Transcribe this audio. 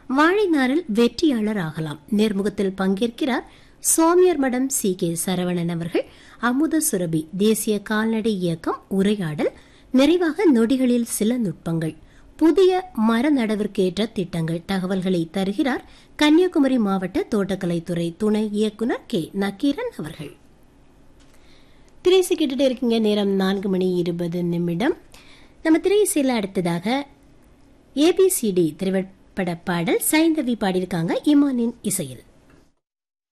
வாழைநாரில் வெற்றியாளர் ஆகலாம். நேர்முகத்தில் பங்கேற்கிறார் சோமியர் மடம் சி.கே. சரவணன் அவர்கள். அமுத சுரபி தேசிய கால்நடை இயக்கம் உரையாடல். நிறைவாக நொடிகளில் சில நுட்பங்கள், புதிய மர நடவிற்கேற்ற திட்டங்கள் தகவல்களை தருகிறார் கன்னியாகுமரி மாவட்ட தோட்டக்கலைத்துறை துணை இயக்குநர் கே. நக்கீரன் அவர்கள். திரைசி கேட்டுட்டு இருக்கீங்க. நேரம் 4:20. நம்ம திரையிசையில் அடுத்ததாக ABCD திரைப்பட பாடல் சைந்தவி பாடியிருக்காங்க இமானின் இசையில்.